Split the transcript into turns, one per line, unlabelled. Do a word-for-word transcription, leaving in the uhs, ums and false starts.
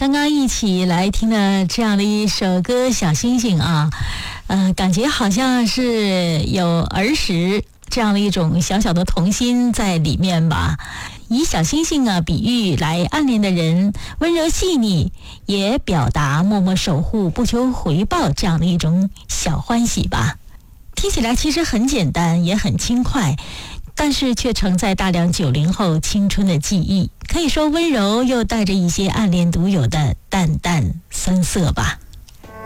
刚刚一起来听了这样的一首歌《小星星》啊，呃，感觉好像是有儿时这样的一种小小的童心在里面吧。以小星星啊比喻来暗恋的人，温柔细腻，也表达默默守护不求回报这样的一种小欢喜吧。听起来其实很简单，也很轻快，但是却承载大量九零后青春的记忆，可以说温柔又带着一些暗恋独有的淡淡酸涩吧。